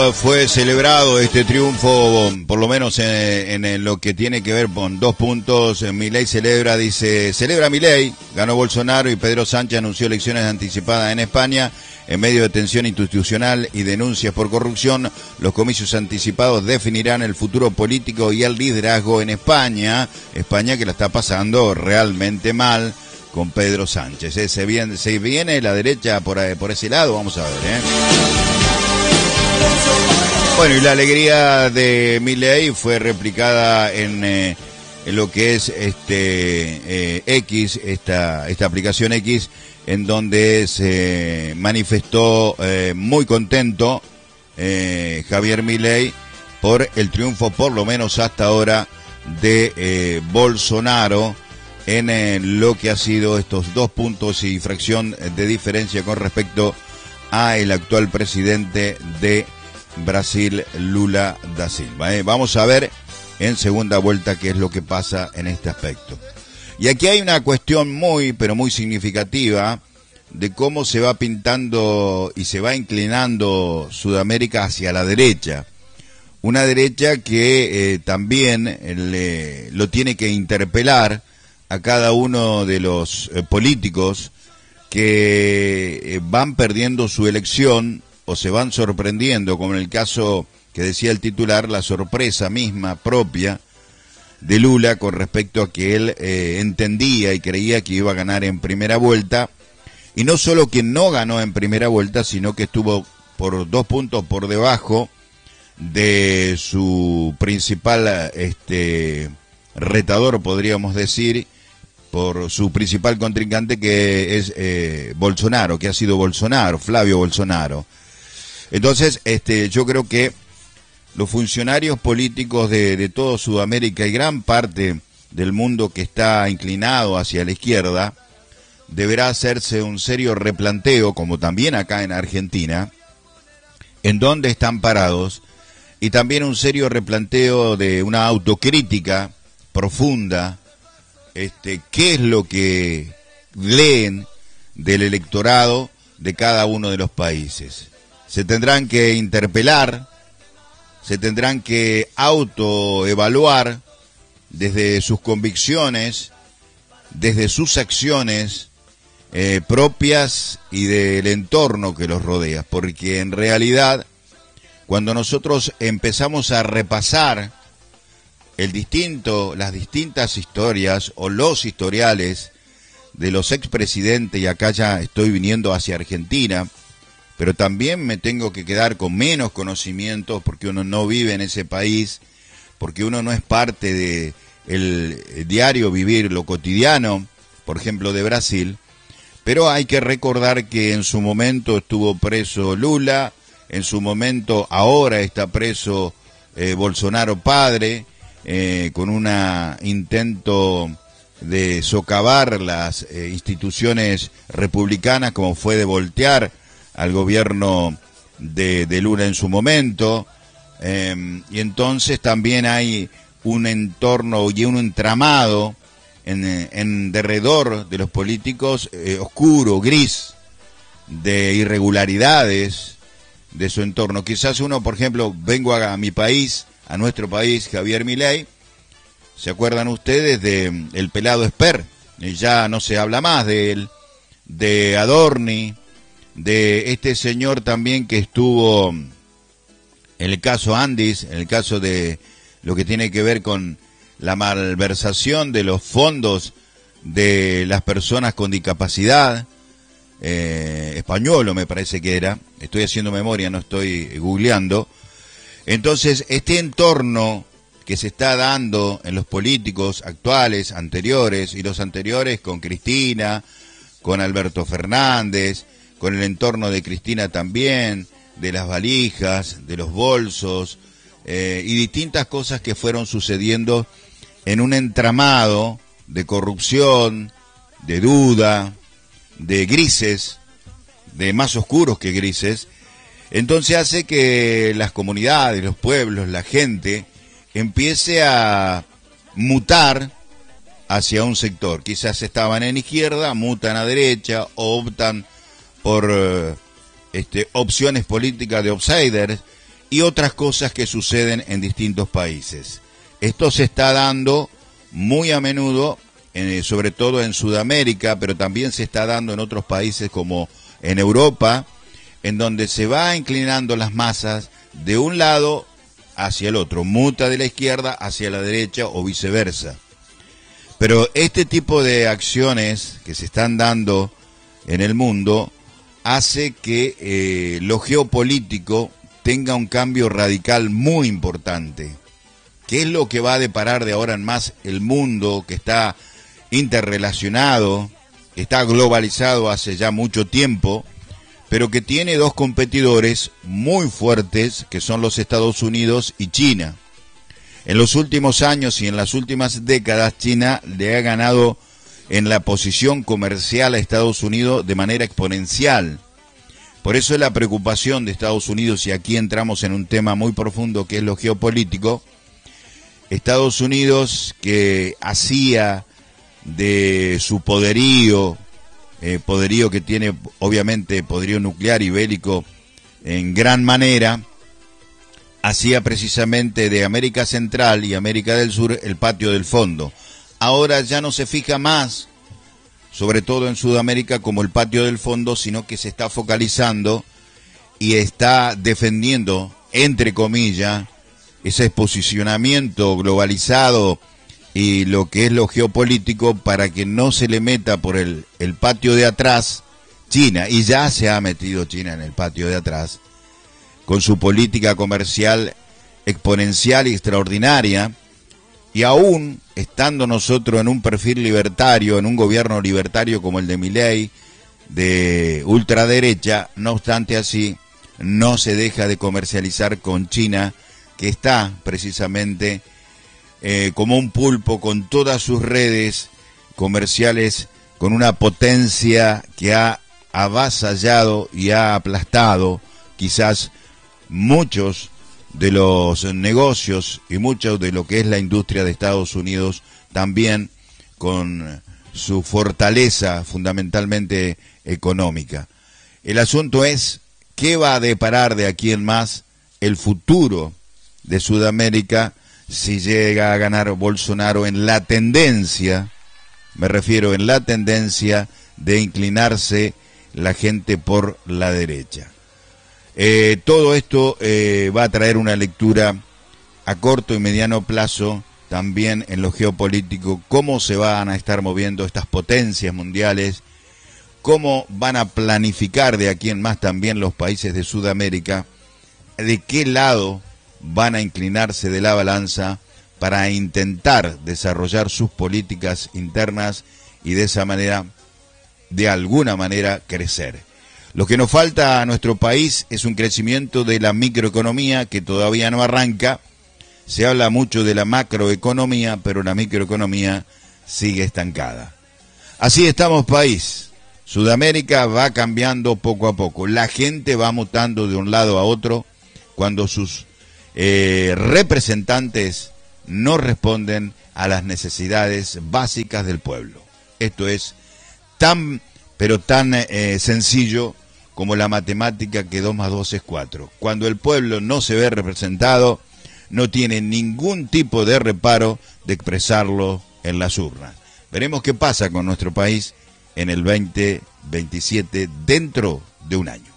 fue celebrado este triunfo, por lo menos en lo que tiene que ver con 2 puntos. Milei celebra Milei, ganó Bolsonaro y Pedro Sánchez anunció elecciones anticipadas en España. En medio de tensión institucional y denuncias por corrupción, los comicios anticipados definirán el futuro político y el liderazgo en España. España que la está pasando realmente mal con Pedro Sánchez. Se viene la derecha por ese lado, vamos a ver. Bueno, y la alegría de Milei fue replicada en lo que es X, esta aplicación X, en donde se manifestó muy contento Javier Milei por el triunfo, por lo menos hasta ahora, de Bolsonaro en lo que ha sido estos 2 puntos y fracción de diferencia con respecto a el actual presidente de Brasil, Lula da Silva. Vamos a ver en segunda vuelta qué es lo que pasa en este aspecto. Y aquí hay una cuestión muy, pero muy significativa de cómo se va pintando y se va inclinando Sudamérica hacia la derecha. Una derecha que también lo tiene que interpelar a cada uno de los políticos que van perdiendo su elección o se van sorprendiendo, como en el caso que decía el titular, la sorpresa misma propia de Lula con respecto a que él entendía y creía que iba a ganar en primera vuelta, y no solo que no ganó en primera vuelta, sino que estuvo por 2 puntos por debajo de su principal retador, podríamos decir, por su principal contrincante, que es Bolsonaro, que ha sido Bolsonaro, Flavio Bolsonaro. Entonces, yo creo que los funcionarios políticos de toda Sudamérica y gran parte del mundo que está inclinado hacia la izquierda, deberá hacerse un serio replanteo, como también acá en Argentina, en dónde están parados, y también un serio replanteo de una autocrítica profunda, qué es lo que leen del electorado de cada uno de los países. Se tendrán que interpelar, se tendrán que autoevaluar desde sus convicciones, desde sus acciones propias y del entorno que los rodea, porque en realidad cuando nosotros empezamos a repasar las distintas historias o los historiales de los expresidentes, y acá ya estoy viniendo hacia Argentina, pero también me tengo que quedar con menos conocimientos porque uno no vive en ese país, porque uno no es parte de el diario vivir, lo cotidiano, por ejemplo, de Brasil. Pero hay que recordar que en su momento estuvo preso Lula, en su momento ahora está preso Bolsonaro padre, con un intento de socavar las instituciones republicanas, como fue de voltear al gobierno de Lula en su momento, y entonces también hay un entorno y un entramado en derredor de los políticos oscuro, gris, de irregularidades de su entorno. Quizás uno, por ejemplo, vengo a mi país, a nuestro país, Javier Milei, ¿se acuerdan ustedes de el pelado Esper? Ya no se habla más de él, de Adorni, de este señor también que estuvo en el caso Andis, en el caso de lo que tiene que ver con la malversación de los fondos de las personas con discapacidad, Españolo me parece que era, estoy haciendo memoria, no estoy googleando. Entonces, este entorno que se está dando en los políticos actuales, anteriores, y los anteriores con Cristina, con Alberto Fernández, con el entorno de Cristina también, de las valijas, de los bolsos, y distintas cosas que fueron sucediendo en un entramado de corrupción, de duda, de grises, de más oscuros que grises. Entonces hace que las comunidades, los pueblos, la gente empiece a mutar hacia un sector. Quizás estaban en izquierda, mutan a derecha, o optan por opciones políticas de outsiders, y otras cosas que suceden en distintos países. Esto se está dando muy a menudo, sobre todo en Sudamérica, pero también se está dando en otros países como en Europa, en donde se va inclinando las masas de un lado hacia el otro, muta de la izquierda hacia la derecha o viceversa. Pero este tipo de acciones que se están dando en el mundo hace que lo geopolítico tenga un cambio radical muy importante. ¿Qué es lo que va a deparar de ahora en más el mundo que está interrelacionado, está globalizado hace ya mucho tiempo, pero que tiene dos competidores muy fuertes, que son los Estados Unidos y China? En los últimos años y en las últimas décadas, China le ha ganado en la posición comercial a Estados Unidos de manera exponencial. Por eso es la preocupación de Estados Unidos, y aquí entramos en un tema muy profundo que es lo geopolítico. Estados Unidos, que hacía de su poderío que tiene obviamente poderío nuclear y bélico en gran manera, hacía precisamente de América Central y América del Sur el patio del fondo. Ahora ya no se fija más, sobre todo en Sudamérica, como el patio del fondo, sino que se está focalizando y está defendiendo, entre comillas, ese posicionamiento globalizado y lo que es lo geopolítico, para que no se le meta por el patio de atrás China, y ya se ha metido China en el patio de atrás, con su política comercial exponencial y extraordinaria, y aún estando nosotros en un perfil libertario, en un gobierno libertario como el de Milei, de ultraderecha, no obstante así, no se deja de comercializar con China, que está precisamente como un pulpo, con todas sus redes comerciales, con una potencia que ha avasallado y ha aplastado quizás muchos de los negocios y mucho de lo que es la industria de Estados Unidos, también con su fortaleza fundamentalmente económica. El asunto es qué va a deparar de aquí en más el futuro de Sudamérica si llega a ganar Bolsonaro en la tendencia, me refiero en la tendencia de inclinarse la gente por la derecha. Todo esto va a traer una lectura a corto y mediano plazo también en lo geopolítico, cómo se van a estar moviendo estas potencias mundiales, cómo van a planificar de aquí en más también los países de Sudamérica, de qué lado van a inclinarse de la balanza para intentar desarrollar sus políticas internas y de esa manera, de alguna manera, crecer. Lo que nos falta a nuestro país es un crecimiento de la microeconomía que todavía no arranca. Se habla mucho de la macroeconomía, pero la microeconomía sigue estancada. Así estamos, país. Sudamérica va cambiando poco a poco. La gente va mutando de un lado a otro cuando sus representantes no responden a las necesidades básicas del pueblo. Esto es tan, pero tan sencillo como la matemática, que 2 más 2 es 4. Cuando el pueblo no se ve representado, no tiene ningún tipo de reparo de expresarlo en las urnas. Veremos qué pasa con nuestro país en el 2027, dentro de un año.